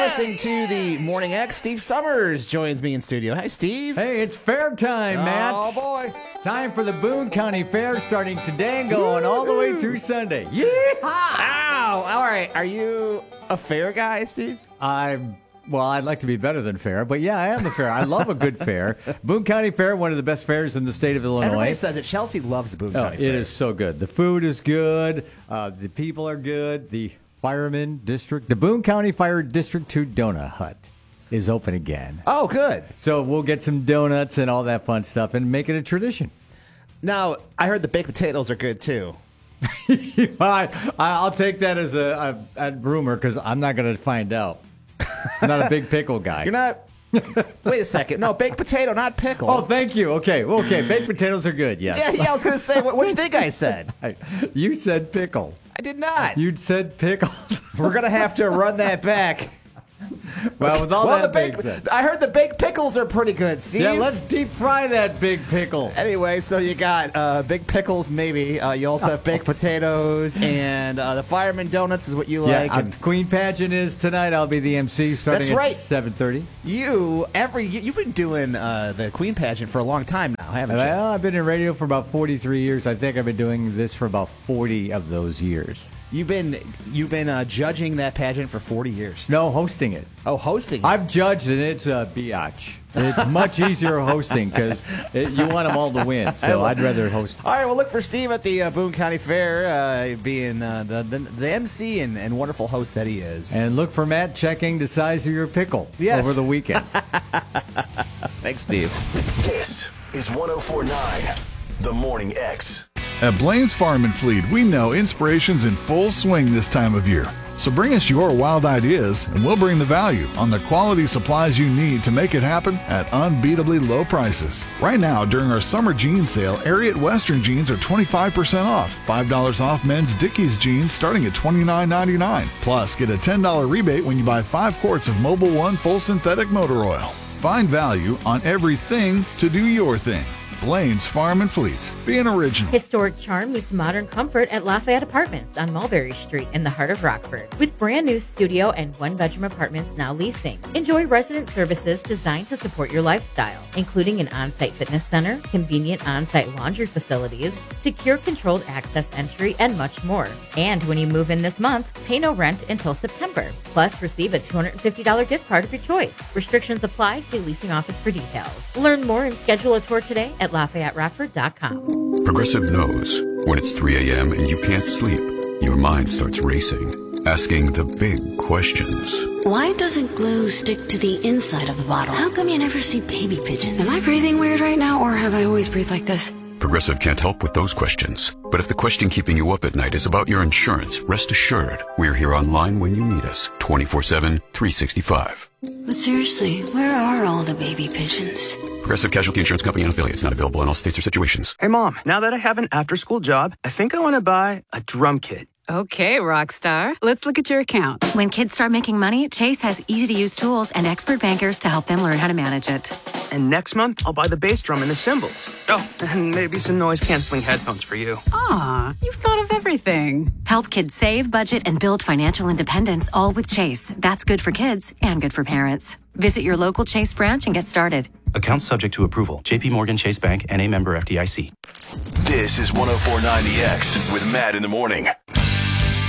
listening to the Morning X. Steve Summers joins me in studio. Hi, Steve. Hey, it's fair time, Matt. Oh, boy. Time for the Boone County Fair starting today and going all the way through Sunday. Yeehaw! Ow. All right. Are you a fair guy, Steve? Well, I'd like to be better than fair, but yeah, I am the fair. I love a good fair. Boone County Fair, one of the best fairs in the state of Illinois. Everybody says it. Chelsea loves the Boone County Fair. It is so good. The food is good. The people are good. The fireman district, the Boone County Fire District 2 Donut Hut is open again. Oh, good. So we'll get some donuts and all that fun stuff and make it a tradition. Now, I heard the baked potatoes are good, too. I'll take that as a rumor because I'm not going to find out. I'm not a big pickle guy. You're not? Wait a second. No, baked potato, not pickle. Oh, thank you. Okay. Baked potatoes are good, yes. Yeah, I was going to say, what do you think I said? You said pickles. I did not. You said pickles. We're going to have to run that back. Well, with all that being said, I heard the baked pickles are pretty good, Steve. Yeah, let's deep fry that big pickle. Anyway, so you got big pickles, maybe. You also have baked potatoes, and the fireman donuts is what you like. Yeah, Queen Pageant is tonight. I'll be the MC starting That's right. at 7:30. You've been doing the Queen Pageant for a long time now, haven't you? Well, I've been in radio for about 43 years. I think I've been doing this for about 40 of those years. You've been judging that pageant for 40 years. No, hosting it. Oh, hosting it. I've judged, and it's a biatch. It's much easier hosting because you want them all to win, so I'd rather host. All right, well, look for Steve at the Boone County Fair, being the MC and wonderful host that he is. And look for Matt checking the size of your pickle over the weekend. Thanks, Steve. This is 104.9, The Morning X. At Blaine's Farm and Fleet, we know inspiration's in full swing this time of year. So bring us your wild ideas, and we'll bring the value on the quality supplies you need to make it happen at unbeatably low prices. Right now, during our summer jean sale, Ariat Western jeans are 25% off. $5 off men's Dickies jeans starting at $29.99. Plus, get a $10 rebate when you buy 5 quarts of Mobil 1 full synthetic motor oil. Find value on everything to do your thing. Blaine's Farm and Fleet. Be an original. Historic charm meets modern comfort at Lafayette Apartments on Mulberry Street in the heart of Rockford. With brand new studio and one-bedroom apartments now leasing. Enjoy resident services designed to support your lifestyle, including an on-site fitness center, convenient on-site laundry facilities, secure controlled access entry, and much more. And when you move in this month, pay no rent until September. Plus, receive a $250 gift card of your choice. Restrictions apply. See leasing office for details. Learn more and schedule a tour today at LafayetteRockford.com. Progressive knows when it's 3 a.m. and you can't sleep, your mind starts racing, asking the big questions. Why doesn't glue stick to the inside of the bottle? How come you never see baby pigeons? Am I breathing weird right now, or have I always breathed like this? Progressive can't help with those questions. But if the question keeping you up at night is about your insurance, rest assured, we're here online when you need us, 24/7, 365. But seriously, where are all the baby pigeons? Progressive Casualty Insurance Company and affiliates, not available in all states or situations. Hey, Mom, now that I have an after-school job, I think I want to buy a drum kit. Okay, Rockstar. Let's look at your account. When kids start making money, Chase has easy-to-use tools and expert bankers to help them learn how to manage it. And next month, I'll buy the bass drum and the cymbals. Oh, and maybe some noise-canceling headphones for you. Aw, you've thought of everything. Help kids save, budget, and build financial independence, all with Chase. That's good for kids and good for parents. Visit your local Chase branch and get started. Account subject to approval. J.P. Morgan Chase Bank, N.A. member FDIC. This is 104.9 The X with Matt in the morning.